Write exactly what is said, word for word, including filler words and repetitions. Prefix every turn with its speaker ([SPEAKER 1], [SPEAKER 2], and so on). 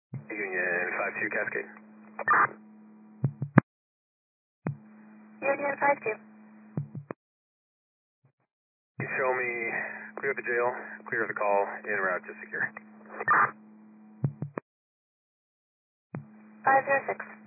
[SPEAKER 1] Union five two Cascade.
[SPEAKER 2] Union five two.
[SPEAKER 1] Show me clear the jail, clear the call, en route to secure.
[SPEAKER 2] five zero six.